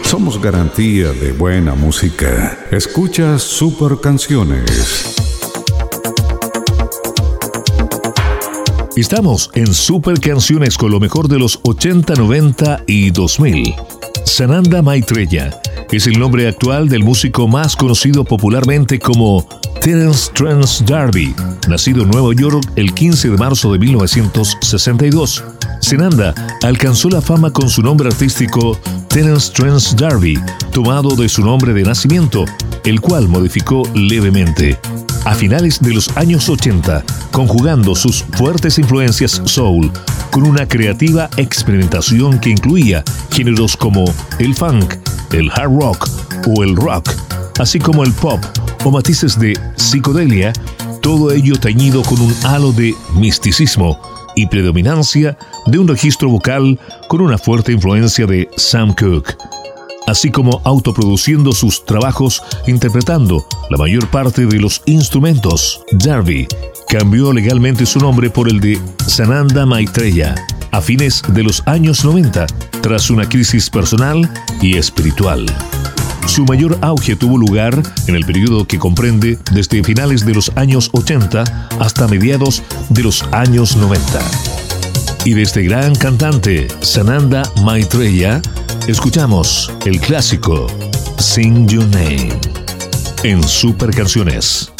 somos garantía de buena música. Escucha Super Canciones. Estamos en Super Canciones con lo mejor de los 80, 90 y 2000. Sananda Maitreya es el nombre actual del músico más conocido popularmente como Terence Trent D'Arby, nacido en Nueva York el 15 de marzo de 1962. Sananda alcanzó la fama con su nombre artístico Terence Trent D'Arby, tomado de su nombre de nacimiento, el cual modificó levemente. A finales de los años 80, conjugando sus fuertes influencias soul con una creativa experimentación que incluía géneros como el funk, el hard rock o el rock, así como el pop o matices de psicodelia, todo ello teñido con un halo de misticismo y predominancia de un registro vocal con una fuerte influencia de Sam Cooke, así como autoproduciendo sus trabajos interpretando la mayor parte de los instrumentos. D'Arby cambió legalmente su nombre por el de Sananda Maitreya a fines de los años 90 tras una crisis personal y espiritual. Su mayor auge tuvo lugar en el periodo que comprende desde finales de los años 80 hasta mediados de los años 90. Y de este gran cantante, Sananda Maitreya, escuchamos el clásico Sing Your Name en Super Canciones.